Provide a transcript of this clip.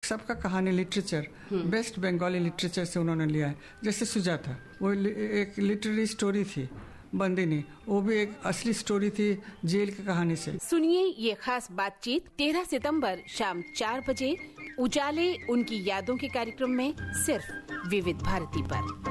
सबका कहानी literature best Bengali literature से उन्होंने लिया है। जैसे सुजाता, वो एक लिटरेरी स्टोरी थी। बंदिनी, वो भी एक असली स्टोरी थी जेल की कहानी से। सुनिए ये खास बातचीत 13 सितंबर शाम 4 बजे उजाले उनकी यादों के कार्यक्रम में सिर्फ विविध भारती पर।